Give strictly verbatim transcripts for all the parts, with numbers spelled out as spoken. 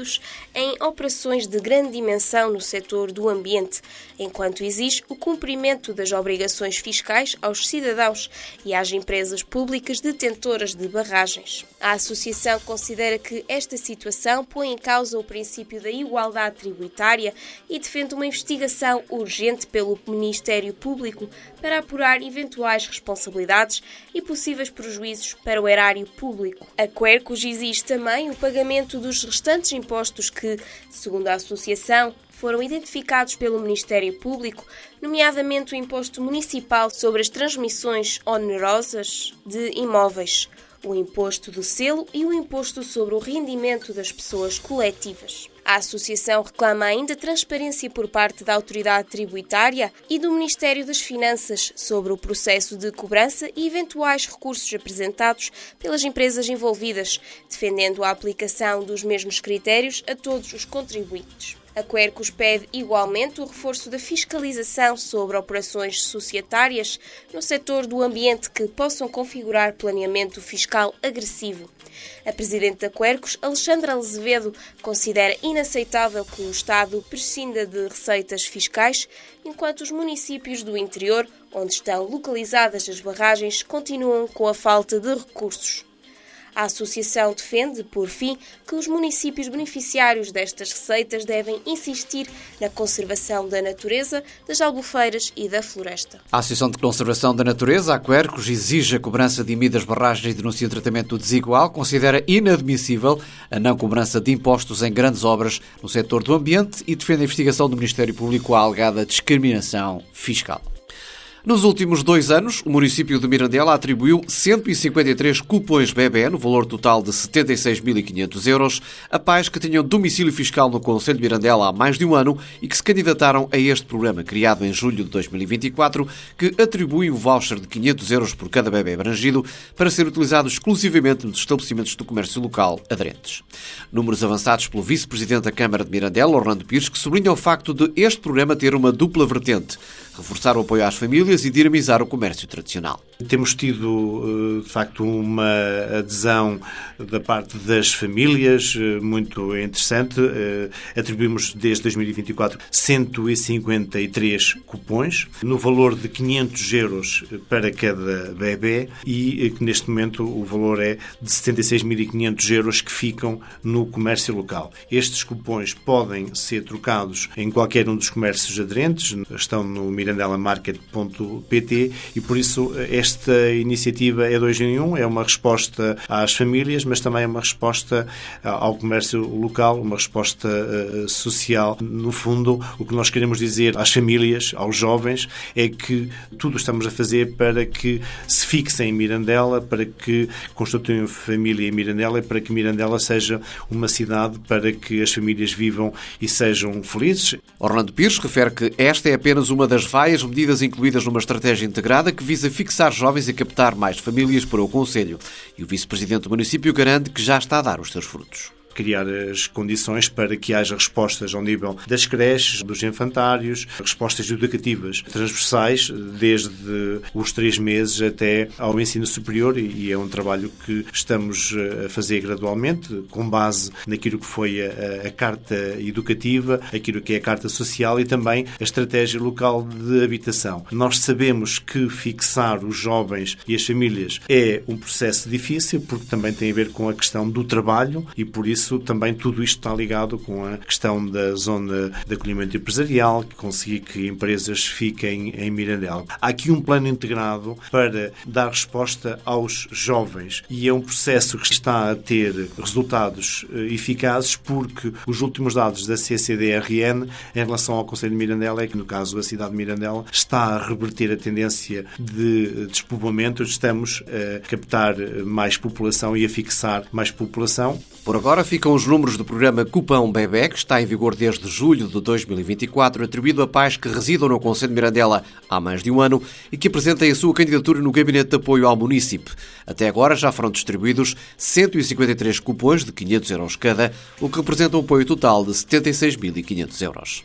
investidos em operações de grande dimensão no setor do ambiente, enquanto exige o cumprimento das obrigações fiscais aos cidadãos e às empresas públicas detentoras de barragens. A Associação considera que esta situação põe em causa o princípio da igualdade tributária e defende uma investigação urgente pelo Ministério Público para apurar eventuais responsabilidades e possíveis prejuízos para o erário público. A Quercus exige também o pagamento dos restantes impostos que, segundo a Associação, foram identificados pelo Ministério Público, nomeadamente o imposto municipal sobre as transmissões onerosas de imóveis, o imposto do selo e o imposto sobre o rendimento das pessoas coletivas. A Associação reclama ainda transparência por parte da Autoridade Tributária e do Ministério das Finanças sobre o processo de cobrança e eventuais recursos apresentados pelas empresas envolvidas, defendendo a aplicação dos mesmos critérios a todos os contribuintes. A Quercus pede igualmente o reforço da fiscalização sobre operações societárias no setor do ambiente que possam configurar planeamento fiscal agressivo. A presidente da Quercus, Alexandra Azevedo, considera inaceitável que o Estado prescinda de receitas fiscais, enquanto os municípios do interior, onde estão localizadas as barragens, continuam com a falta de recursos. A Associação defende, por fim, que os municípios beneficiários destas receitas devem insistir na conservação da natureza, das albufeiras e da floresta. A Associação de Conservação da Natureza, a Quercus, exige a cobrança de I M I das barragens e denuncia o tratamento desigual, considera inadmissível a não cobrança de impostos em grandes obras no setor do ambiente e defende a investigação do Ministério Público à alegada discriminação fiscal. Nos últimos dois anos, o município de Mirandela atribuiu cento e cinquenta e três cupões bebé, no valor total de setenta e seis mil e quinhentos euros, a pais que tinham domicílio fiscal no concelho de Mirandela há mais de um ano e que se candidataram a este programa, criado em julho de dois mil e vinte e quatro, que atribui um voucher de quinhentos euros por cada bebé abrangido para ser utilizado exclusivamente nos estabelecimentos do comércio local aderentes. Números avançados pelo vice-presidente da Câmara de Mirandela, Orlando Pires, que sublinha o facto de este programa ter uma dupla vertente: reforçar o apoio às famílias e dinamizar o comércio tradicional. Temos tido, de facto, uma adesão da parte das famílias muito interessante. Atribuímos desde dois mil e vinte e quatro cento e cinquenta e três cupões, no valor de quinhentos euros para cada bebé, e que neste momento o valor é de setenta e seis mil e quinhentos euros que ficam no comércio local. Estes cupões podem ser trocados em qualquer um dos comércios aderentes, estão no mirandela market ponto pt, e por isso esta iniciativa é dois em um, é uma resposta às famílias, mas também é uma resposta ao comércio local, uma resposta uh, social. No fundo, o que nós queremos dizer às famílias, aos jovens, é que tudo estamos a fazer para que se fixem em Mirandela, para que constituam família em Mirandela e para que Mirandela seja uma cidade para que as famílias vivam e sejam felizes. Orlando Pires refere que esta é apenas uma das várias medidas incluídas numa estratégia integrada que visa fixar jovens e captar mais famílias para o concelho. E o vice-presidente do município garante que já está a dar os seus frutos. Criar as condições para que haja respostas ao nível das creches, dos infantários, respostas educativas transversais, desde os três meses até ao ensino superior, e é um trabalho que estamos a fazer gradualmente, com base naquilo que foi a, a Carta Educativa, aquilo que é a Carta Social e também a Estratégia Local de Habitação. Nós sabemos que fixar os jovens e as famílias é um processo difícil, porque também tem a ver com a questão do trabalho, e por isso também tudo isto está ligado com a questão da zona de acolhimento empresarial, que conseguir que empresas fiquem em Mirandela. Há aqui um plano integrado para dar resposta aos jovens, e é um processo que está a ter resultados eficazes, porque os últimos dados da C C D R N em relação ao concelho de Mirandela é que, no caso da cidade de Mirandela, está a reverter a tendência de despovoamento. Estamos a captar mais população e a fixar mais população. Por agora ficam os números do programa Cupão Bebé, que está em vigor desde julho de dois mil e vinte e quatro, atribuído a pais que residam no concelho de Mirandela há mais de um ano e que apresentem a sua candidatura no Gabinete de Apoio ao Munícipe. Até agora já foram distribuídos cento e cinquenta e três cupões de quinhentos euros cada, o que representa um apoio total de setenta e seis mil e quinhentos euros.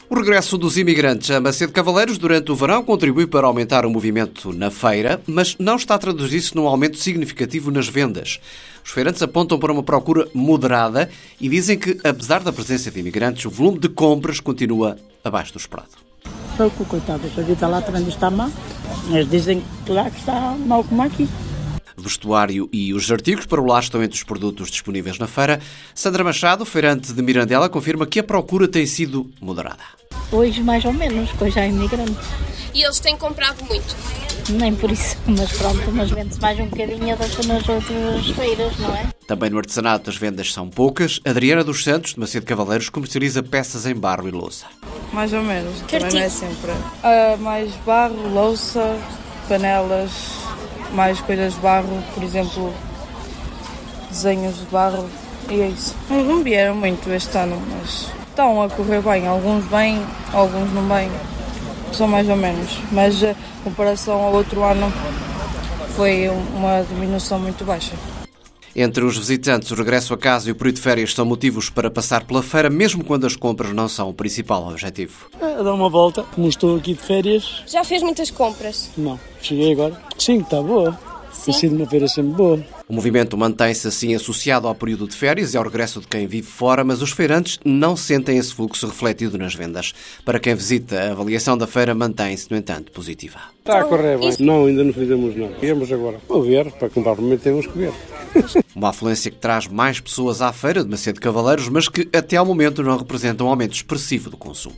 O regresso dos imigrantes a Macedo Cavaleiros durante o verão contribui para aumentar o movimento na feira, mas não está a traduzir-se num aumento significativo nas vendas. Os feirantes apontam para uma procura moderada e dizem que, apesar da presença de imigrantes, o volume de compras continua abaixo do esperado. Pouco, coitados, a vida lá também está má. Eles dizem que lá que está mal como aqui. Vestuário e os artigos para o lar estão entre os produtos disponíveis na feira. Sandra Machado, feirante de Mirandela, confirma que a procura tem sido moderada. Hoje mais ou menos, que hoje há imigrantes. E eles têm comprado muito? Nem por isso, mas pronto, mas vende-se mais um bocadinho do que nas outras feiras, não é? Também no artesanato as vendas são poucas. Adriana dos Santos, de Macedo Cavaleiros, comercializa peças em barro e louça. Mais ou menos, Que também não é artigo? sempre. Ah, mais barro, louça, panelas, mais coisas de barro, por exemplo, desenhos de barro, e é isso. Não vieram muito este ano, mas estão a correr bem, alguns bem, alguns não bem, são mais ou menos, mas em comparação ao outro ano foi uma diminuição muito baixa. Entre os visitantes, o regresso a casa e o período de férias são motivos para passar pela feira, mesmo quando as compras não são o principal objetivo. A dar uma volta, como estou aqui de férias. Já fez muitas compras? Não, cheguei agora. Sim, está boa. Tem sido uma feira sempre boa. O movimento mantém-se assim associado ao período de férias e ao regresso de quem vive fora, mas os feirantes não sentem esse fluxo refletido nas vendas. Para quem visita, a avaliação da feira mantém-se, no entanto, positiva. Está a correr bem. Não, ainda não fizemos nada. Viemos agora. Vou ver, para comprar primeiro temos que ver. Uma afluência que traz mais pessoas à feira de Macedo Cavaleiros, mas que até ao momento não representa um aumento expressivo do consumo.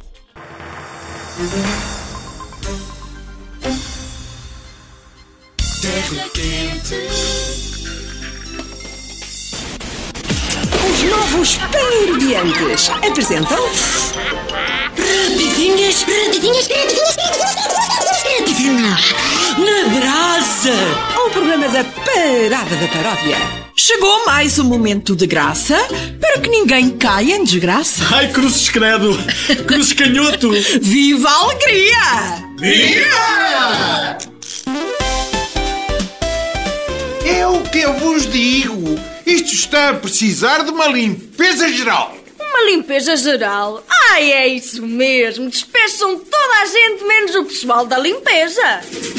Os novos Pan-Indiantes apresentam... Rapidinhas, rapidinhas, rapidinhas, rapidinhas, na brasa. O programa da Parada da Paródia. Chegou mais um momento de graça para que ninguém caia em desgraça. Ai, cruzes credo! Cruzes canhoto! Viva a alegria! Viva! É o que eu vos digo. Isto está a precisar de uma limpeza geral. Uma limpeza geral? Ai, é isso mesmo. Despeçam toda a gente, menos o pessoal da limpeza.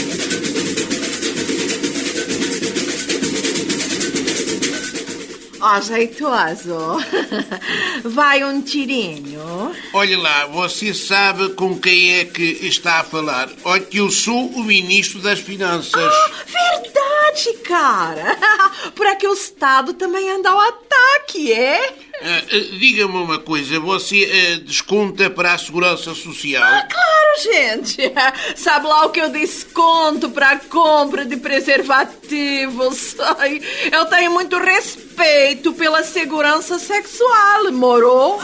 Ó, jeitoso. Vai um tirinho. Olha lá, você sabe com quem é que está a falar. Olha que eu sou o Ministro das Finanças. Ah, verdade, cara. Por aqui o Estado também anda ao ataque, é? Ah, ah, diga-me uma coisa, você ah, desconta para a Segurança Social? Ah, claro, gente. Sabe lá o que eu desconto para a compra de preservativos? Ai, eu tenho muito respeito pela segurança sexual, moro?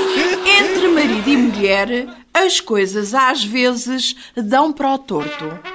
Entre marido e mulher, as coisas às vezes dão para o torto.